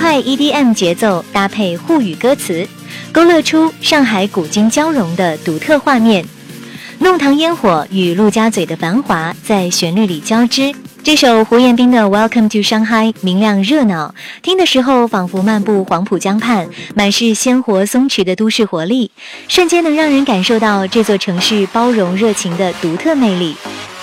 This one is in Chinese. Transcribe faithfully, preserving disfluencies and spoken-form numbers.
快 E D M 节奏搭配沪语歌词，勾勒出上海古今交融的独特画面。弄堂烟火与陆家嘴的繁华在旋律里交织。这首胡彦斌的 Welcome to Shanghai 明亮热闹，听的时候仿佛漫步黄浦江畔，满是鲜活松弛的都市活力，瞬间能让人感受到这座城市包容热情的独特魅力。